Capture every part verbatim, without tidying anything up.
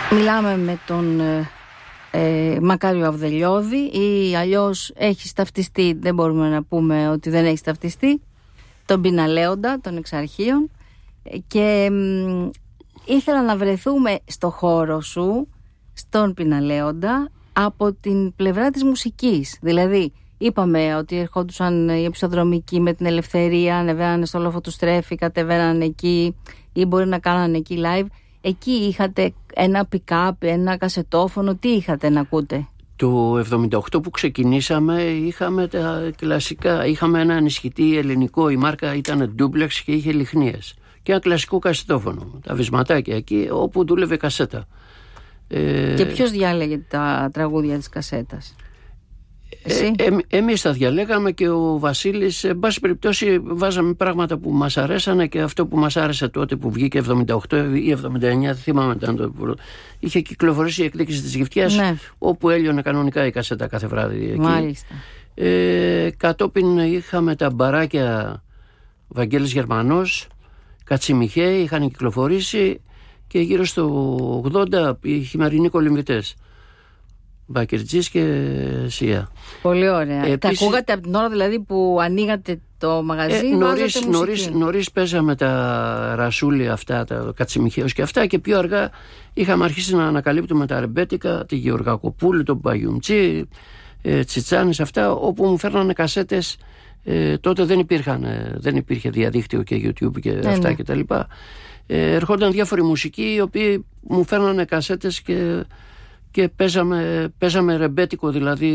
Μιλάμε με τον ε, Μακάριο Αυδελιώδη, ή αλλιώς έχει ταυτιστεί, δεν μπορούμε να πούμε ότι δεν έχει ταυτιστεί, τον Πιναλέοντα των Εξαρχείων, και μ, ήθελα να βρεθούμε στο χώρο σου, στον Πιναλέοντα, από την πλευρά της μουσικής. Δηλαδή είπαμε ότι ερχόντουσαν οι επεισοδρομικοί με την Ελευθερία, ανεβαίνανε στο λόφο του Στρέφη, κατεβαίνανε εκεί ή μπορεί να κάνανε εκεί live. Εκεί είχατε ένα pick-up, ένα κασετόφωνο, τι είχατε να ακούτε? Το εβδομήντα οκτώ που ξεκινήσαμε είχαμε τα κλασικά, είχαμε ένα ενισχυτή ελληνικό, η μάρκα ήταν Duplex και είχε λιχνίες, και ένα κλασικό κασετόφωνο, τα βυσματάκια εκεί όπου δούλευε κασέτα. Και ποιος διάλεγε τα τραγούδια της κασέτας? Ε, ε, εμείς τα διαλέγαμε και ο Βασίλης. Εν πάση περιπτώσει βάζαμε πράγματα που μας αρέσανε, και αυτό που μας άρεσε τότε που βγήκε εβδομήντα οκτώ ή εβδομήντα εννιά, θυμάμαι, ήταν το πρώτο. Είχε κυκλοφορήσει η εκδίκηση της Γυφτιάς, ναι, όπου έλειωνε κανονικά η κασέτα κάθε βράδυ εκεί. Μάλιστα. Ε, κατόπιν είχαμε τα μπαράκια Βαγγέλης Γερμανός, Κατσιμιχαίοι, είχαν κυκλοφορήσει, και γύρω στο ογδόντα οι χειμερινοί κολυμβητές, Μπακερτζής και Σία. Πολύ ωραία. Επίσης, τα ακούγατε από την ώρα δηλαδή που ανοίγατε το μαγαζί? Ε, νωρίς, νωρίς, νωρίς παίζαμε τα ρασούλια αυτά, τα Κατσιμιχαίους και αυτά, και πιο αργά είχαμε αρχίσει να ανακαλύπτουμε τα ρεμπέτικα, τη Γεωργακοπούλη, τον Παγιουμτζή, ε, Τσιτσάνης, αυτά, όπου μου φέρνανε κασέτες. Ε, τότε δεν υπήρχαν, ε, δεν υπήρχε διαδίκτυο και YouTube και ε, αυτά, ναι, κτλ. Ε, ερχόταν διάφοροι μουσικοί οι οποίοι μου φέρνανε κασέτες και, και παίζαμε, παίζαμε ρεμπέτικο, δηλαδή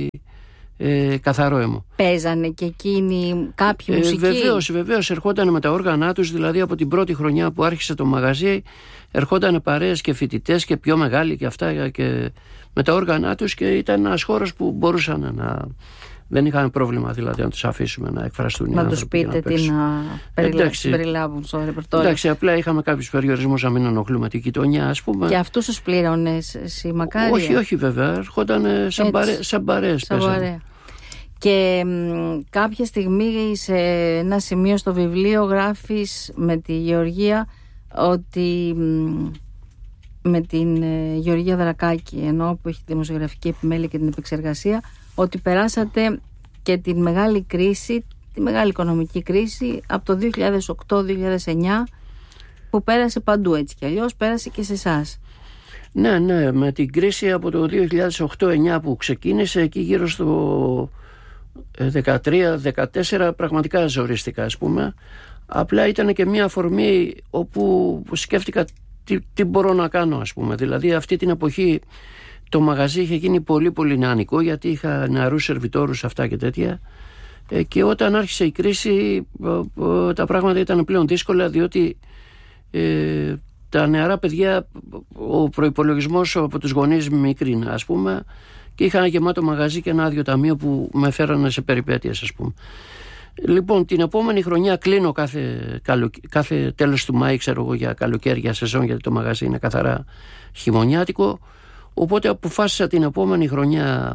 ε, καθαρό έμο. Παίζανε και εκείνοι κάποιοι μουσικοί? Ε, βεβαίως, βεβαίως ερχόταν με τα όργανά τους, δηλαδή από την πρώτη χρονιά που άρχισε το μαγαζί ερχόταν παρέες και φοιτητές και πιο μεγάλοι και αυτά, και με τα όργανά τους, και ήταν ένας χώρος που μπορούσαν να... Δεν είχαμε πρόβλημα δηλαδή να τους αφήσουμε να εκφραστούν. Να τους πείτε τι να περιλα... περιλάβουν στο ρεπερτόριο. Εντάξει, απλά είχαμε κάποιους περιορισμούς να μην ενοχλούμε την γειτονιά, ας πούμε. Και αυτούς τους πλήρωνες εσύ, Μακάρια? Όχι, όχι βέβαια. Ερχόταν σαν, παρέ, σαν παρέες. Σαν παρέα. Και μ, κάποια στιγμή σε ένα σημείο στο βιβλίο γράφεις με τη Γεωργία ότι... Μ, με την ε, Γεωργία Δρακάκη, ενώ που έχει τη δημοσιογραφική επιμέλεια και την επεξεργασία, ότι περάσατε και τη μεγάλη κρίση, τη μεγάλη οικονομική κρίση από το δύο χιλιάδες οκτώ δύο χιλιάδες εννιά, που πέρασε παντού έτσι κι αλλιώς, πέρασε και σε εσάς. Ναι, ναι, με την κρίση από το δύο χιλιάδες οκτώ εννιά που ξεκίνησε, εκεί γύρω στο δεκατρία δεκατέσσερα πραγματικά ζορίστηκα, ας πούμε. Απλά ήταν και μια αφορμή όπου σκέφτηκα τι, τι μπορώ να κάνω, ας πούμε. Δηλαδή αυτή την εποχή το μαγαζί είχε γίνει πολύ πολύ νεανικό, γιατί είχα νεαρούς σερβιτόρους, αυτά και τέτοια, ε, και όταν άρχισε η κρίση ε, ε, τα πράγματα ήταν πλέον δύσκολα, διότι ε, τα νεαρά παιδιά, ο προϋπολογισμός από τους γονείς μικρή, ας πούμε, και είχα ένα γεμάτο μαγαζί και ένα άδειο ταμείο που με φέρανε σε περιπέτειες, ας πούμε. Λοιπόν, την επόμενη χρονιά κλείνω κάθε, καλο, κάθε τέλος του Μάη, ξέρω εγώ, για καλοκαίρια σεζόν, γιατί το μαγαζί είναι καθαρά χειμωνιάτικο. Οπότε αποφάσισα την επόμενη χρονιά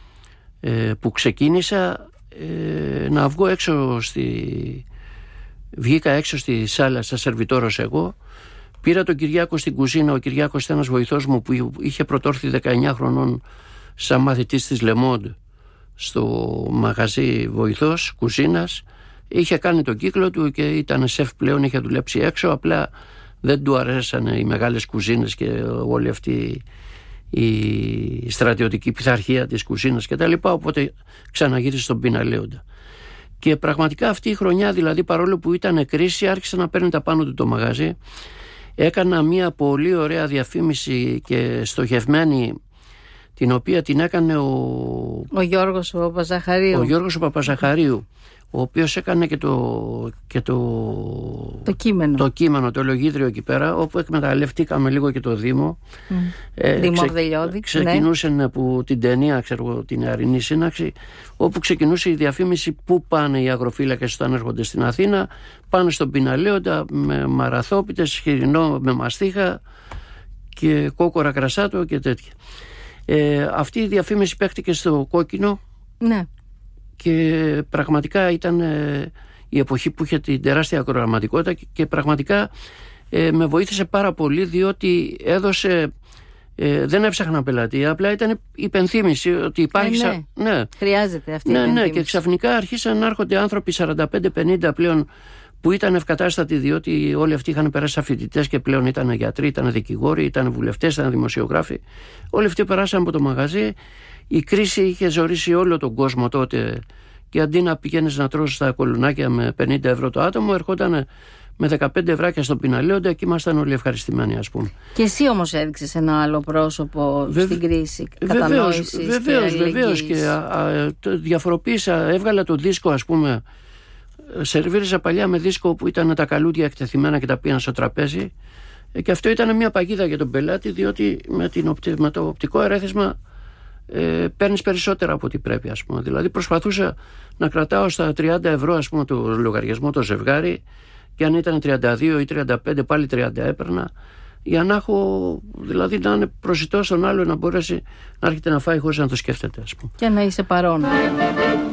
ε, που ξεκίνησα ε, να βγω έξω στη... Βγήκα έξω στη σάλα σαν σερβιτόρος εγώ. Πήρα τον Κυριάκο στην κουζίνα. Ο Κυριάκος ήταν ένας βοηθός μου που είχε πρωτόρθει δεκαεννιά χρονών σαν μαθητής της Λεμόντ στο μαγαζί βοηθός κουζίνας. Είχε κάνει τον κύκλο του και ήταν σεφ πλέον, είχε δουλέψει έξω. Απλά δεν του αρέσανε οι μεγάλες κουζίνες και όλη αυτή η στρατιωτική πειθαρχία της κουζίνας και τα λοιπά, οπότε ξαναγύρισε στον Πιναλέοντα. Και πραγματικά αυτή η χρονιά, δηλαδή, παρόλο που ήταν κρίση, άρχισε να παίρνει τα πάνω του το μαγαζί. Έκανα μια πολύ ωραία διαφήμιση και στοχευμένη, την οποία την έκανε ο, ο Γιώργος ο Παπαζαχαρίου. Ο Γιώργος ο Παπαζαχαρίου, ο οποίος έκανε και το, και το, το κείμενο, το, κείμενο, το λογίδριο εκεί πέρα, όπου εκμεταλλευτήκαμε λίγο και το Δήμο. Mm. Ε, Δήμο ξε, Αυδελιώδη. Ξεκινούσε ναι. από την ταινία, ξέρω, την Αρινή Σύναξη, όπου ξεκινούσε η διαφήμιση πού πάνε οι αγροφύλακες όταν έρχονται στην Αθήνα. Πάνε στον Πιναλέοντα με μαραθόπιτες, χοιρινό με μαστίχα και κόκορα κρασάτο και τέτοια. Ε, αυτή η διαφήμιση παίχτηκε στο Κόκκινο. Ναι. Και πραγματικά ήταν ε, η εποχή που είχε την τεράστια ακροαματικότητα, και, και πραγματικά ε, με βοήθησε πάρα πολύ, διότι έδωσε Ε, δεν έψαχνα πελατεία, απλά ήταν υπενθύμηση ότι υπάρχει. Ε, ναι. Σα... ναι. Χρειάζεται αυτή η ναι, υπενθύμηση. Ναι, και ξαφνικά άρχισαν να έρχονται άνθρωποι σαράντα πέντε πενήντα πλέον που ήταν ευκατάστατοι, διότι όλοι αυτοί είχαν περάσει σαν φοιτητές και πλέον ήταν γιατροί, ήταν δικηγόροι, ήταν βουλευτές, ήταν δημοσιογράφοι. Όλοι αυτοί περάσαν από το μαγαζί. Η κρίση είχε ζωρίσει όλο τον κόσμο τότε. Και αντί να πηγαίνεις να τρως στα κολουνάκια με πενήντα ευρώ το άτομο, ερχόταν με δεκαπέντε ευράκια στον Πιναλέοντα και ήμασταν όλοι ευχαριστημένοι, ας πούμε. Και εσύ όμως έδειξες ένα άλλο πρόσωπο Βε... στην κρίση κατανόησης. Βεβαίως, βεβαίως. Και α, α, το διαφοροποίησα, έβγαλα το δίσκο, ας πούμε. Σερβίριζα παλιά με δίσκο που ήταν τα καλούδια εκτεθειμένα και τα πήγαν στο τραπέζι. Και αυτό ήταν μια παγίδα για τον πελάτη, διότι με, την, με το οπτικό ερέθισμα Ε, παίρνεις περισσότερα από ό,τι πρέπει, ας πούμε. Δηλαδή προσπαθούσα να κρατάω στα τριάντα ευρώ, ας πούμε, το λογαριασμό το ζευγάρι, και αν ήταν τριάντα δύο ή τριάντα πέντε πάλι τριάντα έπαιρνα, για να έχω, δηλαδή να είναι προσιτό στον άλλο, να μπορέσει να έρχεται να φάει χωρίς να το σκέφτεται, ας πούμε. Και να είσαι παρόν.